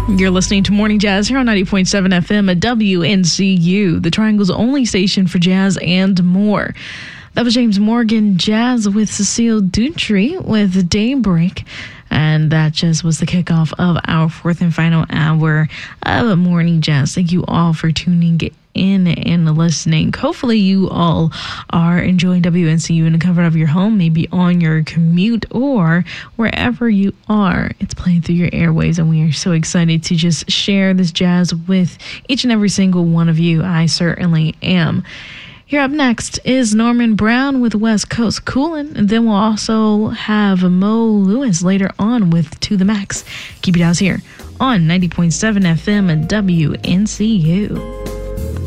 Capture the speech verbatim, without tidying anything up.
You're listening to Morning Jazz here on ninety point seven F M at W N C U, the Triangle's only station for jazz and more. That was James Morgan Jazz with Cecile Dutry with Daybreak. And that just was the kickoff of our fourth and final hour of Morning Jazz. Thank you all for tuning in and listening. Hopefully you all are enjoying W N C U in the comfort of your home, maybe on your commute or wherever you are. It's playing through your airways, and we are so excited to just share this jazz with each and every single one of you. I certainly am. Here up next is Norman Brown with West Coast Coolin', and then we'll also have Mo Lewis later on with To The Max. Keep it out here on ninety point seven F M and W N C U.